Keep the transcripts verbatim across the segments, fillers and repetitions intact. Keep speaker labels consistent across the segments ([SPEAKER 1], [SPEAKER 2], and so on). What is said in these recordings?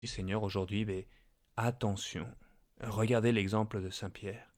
[SPEAKER 1] du Seigneur aujourd'hui, mais attention, regardez l'exemple de Saint Pierre.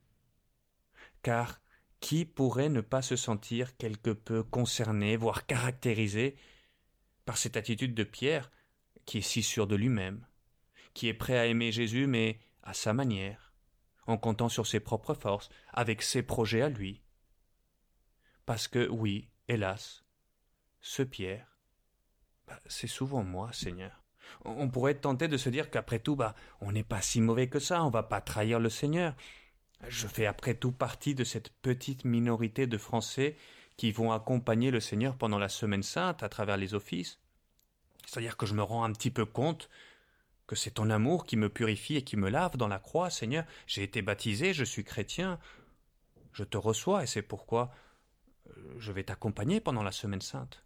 [SPEAKER 1] Car qui pourrait ne pas se sentir quelque peu concerné, voire caractérisé par cette attitude de Pierre, qui est si sûr de lui-même, qui est prêt à aimer Jésus, mais à sa manière, en comptant sur ses propres forces, avec ses projets à lui. Parce que, oui, hélas, ce Pierre, bah, c'est souvent moi, Seigneur. On pourrait être tenté de se dire qu'après tout, bah, on n'est pas si mauvais que ça, on va pas trahir le Seigneur. Je fais après tout partie de cette petite minorité de Français qui vont accompagner le Seigneur pendant la Semaine Sainte à travers les offices. C'est-à-dire que je me rends un petit peu compte que c'est ton amour qui me purifie et qui me lave dans la croix, Seigneur. J'ai été baptisé, je suis chrétien. Je te reçois et c'est pourquoi je vais t'accompagner pendant la Semaine Sainte.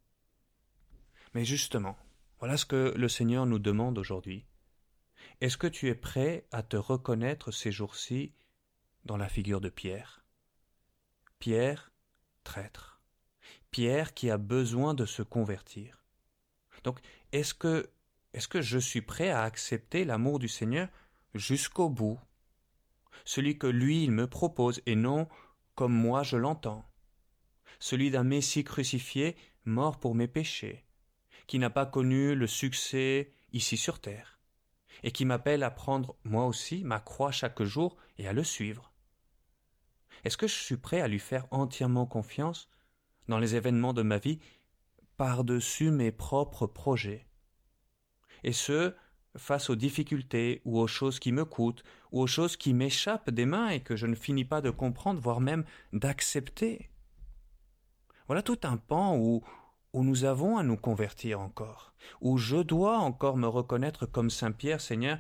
[SPEAKER 1] Mais justement, voilà ce que le Seigneur nous demande aujourd'hui. Est-ce que tu es prêt à te reconnaître ces jours-ci dans la figure de Pierre? Pierre, traître. Pierre qui a besoin de se convertir. Donc, est-ce que, est-ce que je suis prêt à accepter l'amour du Seigneur jusqu'au bout? Celui que lui, il me propose et non comme moi je l'entends. Celui d'un Messie crucifié, mort pour mes péchés, qui n'a pas connu le succès ici sur terre, et qui m'appelle à prendre moi aussi ma croix chaque jour et à le suivre. Est-ce que je suis prêt à lui faire entièrement confiance dans les événements de ma vie par-dessus mes propres projets? Et ce, face aux difficultés ou aux choses qui me coûtent ou aux choses qui m'échappent des mains et que je ne finis pas de comprendre, voire même d'accepter. Voilà tout un pan où, où nous avons à nous convertir encore, où je dois encore me reconnaître comme Saint Pierre, Seigneur,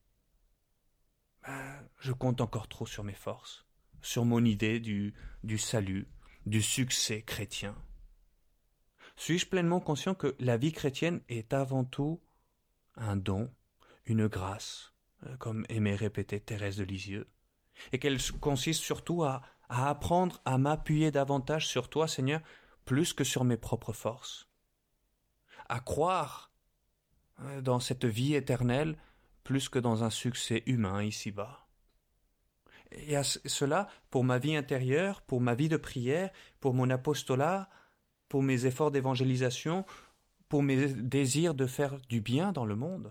[SPEAKER 1] ben, je compte encore trop sur mes forces, sur mon idée du, du salut, du succès chrétien. Suis-je pleinement conscient que la vie chrétienne est avant tout un don, une grâce, comme aimait répéter Thérèse de Lisieux, et qu'elle consiste surtout à, à apprendre à m'appuyer davantage sur toi, Seigneur, plus que sur mes propres forces, à croire dans cette vie éternelle plus que dans un succès humain ici-bas. Et à cela, pour ma vie intérieure, pour ma vie de prière, pour mon apostolat, pour mes efforts d'évangélisation, pour mes désirs de faire du bien dans le monde.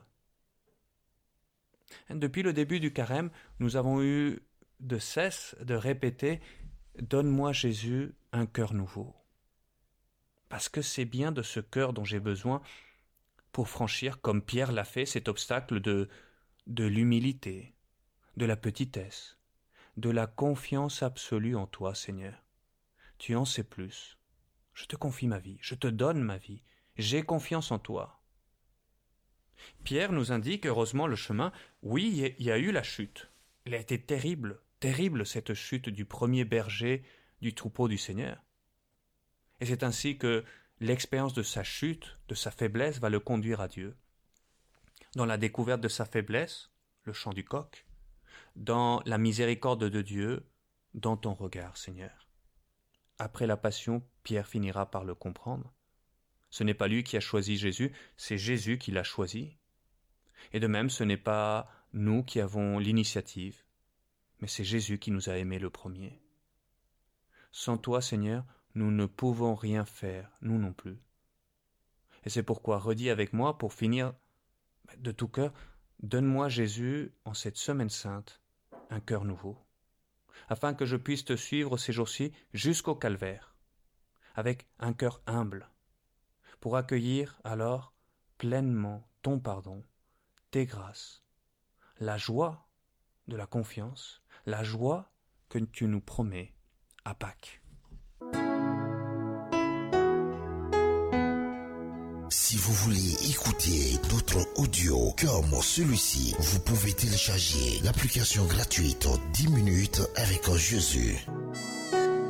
[SPEAKER 1] Depuis le début du carême, nous avons eu de cesse de répéter « Donne-moi Jésus un cœur nouveau ». Parce que c'est bien de ce cœur dont j'ai besoin pour franchir, comme Pierre l'a fait, cet obstacle de, de l'humilité, de la petitesse, de la confiance absolue en toi, Seigneur. Tu en sais plus. Je te confie ma vie, je te donne ma vie, j'ai confiance en toi. Pierre nous indique heureusement le chemin. Oui, il y a eu la chute. Elle a été terrible, terrible cette chute du premier berger du troupeau du Seigneur. Et c'est ainsi que l'expérience de sa chute, de sa faiblesse, va le conduire à Dieu. Dans la découverte de sa faiblesse, le chant du coq, dans la miséricorde de Dieu, dans ton regard, Seigneur. Après la passion, Pierre finira par le comprendre. Ce n'est pas lui qui a choisi Jésus, c'est Jésus qui l'a choisi. Et de même, ce n'est pas nous qui avons l'initiative, mais c'est Jésus qui nous a aimés le premier. Sans toi, Seigneur, nous ne pouvons rien faire, nous non plus. Et c'est pourquoi, redis avec moi, pour finir de tout cœur, donne-moi Jésus, en cette semaine sainte, un cœur nouveau, afin que je puisse te suivre ces jours-ci jusqu'au calvaire, avec un cœur humble, pour accueillir alors pleinement ton pardon, tes grâces, la joie de la confiance, la joie que tu nous promets à Pâques.
[SPEAKER 2] Si vous voulez écouter d'autres audios comme celui-ci, vous pouvez télécharger l'application gratuite dix minutes avec Jésus.